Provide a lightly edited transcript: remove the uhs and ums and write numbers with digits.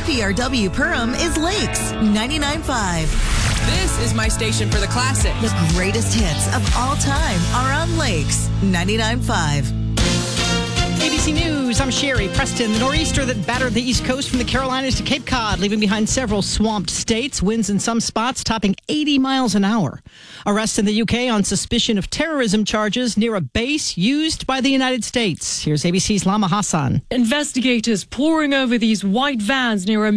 KPRW Perham is Lakes 99.5. This is my station for the classics. The greatest hits of all time are on Lakes 99.5. ABC News, I'm Sherry Preston. The nor'easter that battered the East Coast from the Carolinas to Cape Cod, leaving behind several swamped states. Winds in some spots topping 80 miles an hour. Arrest in the UK on suspicion of terrorism charges near a base used by the United States. Here's ABC's Lama Hassan. Investigators poring over these white vans near a